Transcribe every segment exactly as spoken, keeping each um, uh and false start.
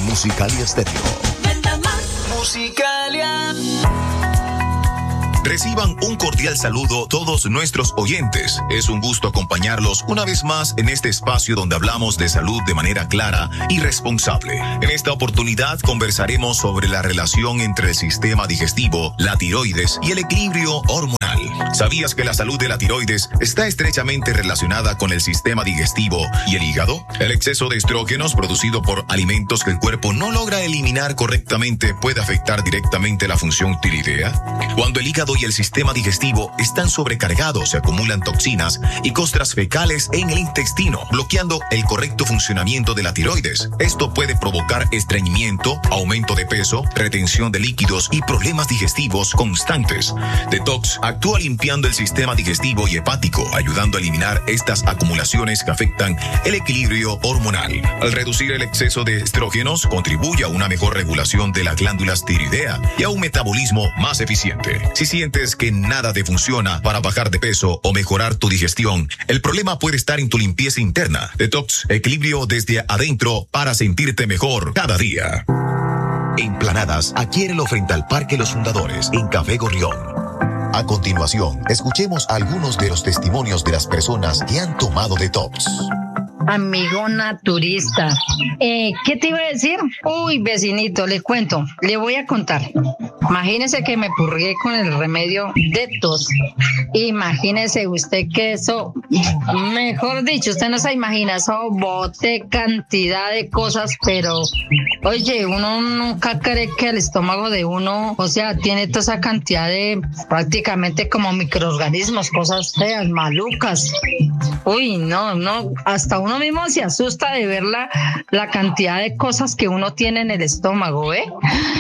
Musicalia Estéreo. Musicalia. Reciban un cordial saludo todos nuestros oyentes. Es un gusto acompañarlos una vez más en este espacio donde hablamos de salud de manera clara y responsable. En esta oportunidad conversaremos sobre la relación entre el sistema digestivo, la tiroides y el equilibrio hormonal. ¿Sabías que la salud de la tiroides está estrechamente relacionada con el sistema digestivo y el hígado? El exceso de estrógenos producido por alimentos que el cuerpo no logra eliminar correctamente puede afectar directamente la función tiroidea. Cuando el hígado y el sistema digestivo están sobrecargados, se acumulan toxinas y costras fecales en el intestino, bloqueando el correcto funcionamiento de la tiroides. Esto puede provocar estreñimiento, aumento de peso, retención de líquidos y problemas digestivos constantes. Detox actúa limpiando el sistema digestivo y hepático, ayudando a eliminar estas acumulaciones que afectan el equilibrio hormonal. Al reducir el exceso de estrógenos, contribuye a una mejor regulación de las glándulas tiroidea y a un metabolismo más eficiente. Si sientes que nada te funciona para bajar de peso o mejorar tu digestión, el problema puede estar en tu limpieza interna. Detox, equilibrio desde adentro para sentirte mejor cada día. En Planadas, adquiérelo frente al Parque Los Fundadores, en Café Gorrión. A continuación, escuchemos algunos de los testimonios de las personas que han tomado Detox. Amigo naturista, eh, ¿qué te iba a decir? Uy, vecinito, le cuento, le voy a contar. Imagínese que me purgué con el remedio Detox. Imagínese usted que eso, mejor dicho, usted no se imagina, eso bote cantidad de cosas, pero oye, uno nunca cree que el estómago de uno, o sea, tiene toda esa cantidad de prácticamente como microorganismos, cosas feas, malucas. Uy, no, no, hasta uno mismo se asusta de ver la, la cantidad de cosas que uno tiene en el estómago, ¿eh?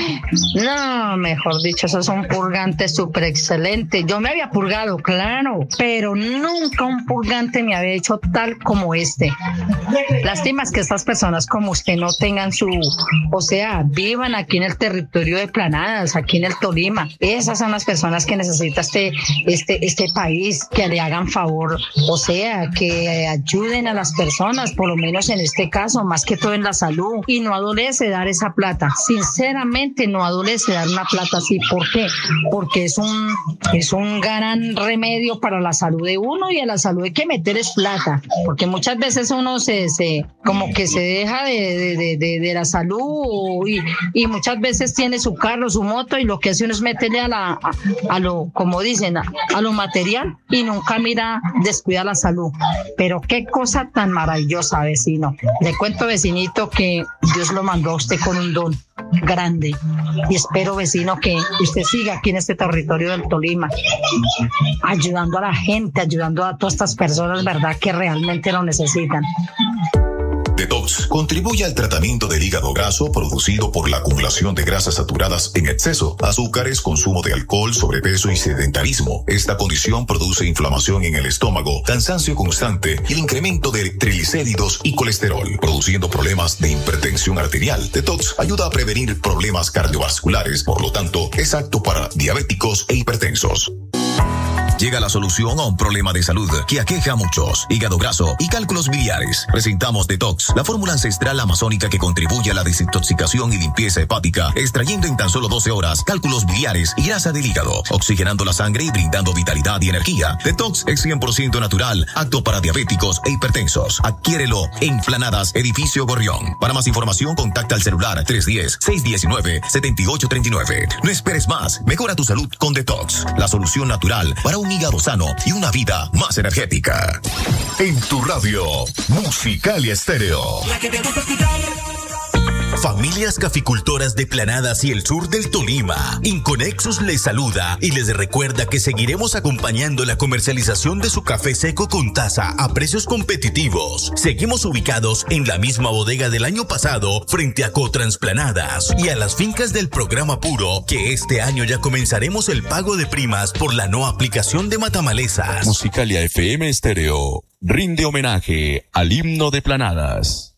No, mejor dicho, eso es un purgante súper excelente. Yo me había purgado, claro, pero nunca un purgante me había hecho tal como este. Lástima es que estas personas como usted no tengan su, o sea, vivan aquí en el territorio de Planadas, aquí en el Tolima. Esas son las personas que necesita este, este, este país, que le hagan favor, o sea, que ayuden a las personas, por lo menos en este caso, más que todo en la salud. Y no adolece dar esa plata. Sinceramente, no adolece dar una plata así. ¿Por qué? Porque es un, es un gran remedio para la salud de uno, y a la salud hay que meter es plata. Porque muchas veces uno se, se como que se deja de, de, de, de la salud y, y muchas veces tiene su carro, su moto, y lo que hace uno es meterle a, la, a, a lo, como dicen, a, a lo material, y nunca mira, descuida la salud. Pero qué cosa tan maravillosa, vecino. Le cuento, vecinito, que Dios lo mandó a usted con un don grande, y espero, vecino, que usted siga aquí en este territorio del Tolima ayudando a la gente, ayudando a todas estas personas, verdad, que realmente lo necesitan. Detox contribuye al tratamiento del hígado graso producido por la acumulación de grasas saturadas en exceso, azúcares, consumo de alcohol, sobrepeso y sedentarismo. Esta condición produce inflamación en el estómago, cansancio constante y el incremento de triglicéridos y colesterol, produciendo problemas de hipertensión arterial. Detox ayuda a prevenir problemas cardiovasculares, por lo tanto, es apto para diabéticos e hipertensos. Llega la solución a un problema de salud que aqueja a muchos: hígado graso y cálculos biliares. Presentamos Detox, la fórmula ancestral amazónica que contribuye a la desintoxicación y limpieza hepática, extrayendo en tan solo doce horas cálculos biliares y grasa del hígado, oxigenando la sangre y brindando vitalidad y energía. Detox es cien por ciento natural, apto para diabéticos e hipertensos. Adquiérelo en Planadas, Edificio Gorrión. Para más información, contacta al celular tres uno cero, seis uno nueve, siete ocho tres nueve. No esperes más, mejora tu salud con Detox, la solución natural para un hígado sano y una vida más energética. En tu radio, Musicalia Estéreo. La que te gusta escuchar. Familias caficultoras de Planadas y el sur del Tolima, Inconexus les saluda y les recuerda que seguiremos acompañando la comercialización de su café seco con taza a precios competitivos. Seguimos ubicados en la misma bodega del año pasado, frente a Cotrans Planadas y a las fincas del programa Puro, que este año ya comenzaremos el pago de primas por la no aplicación de matamalezas. Musicalia F M Estéreo rinde homenaje al himno de Planadas.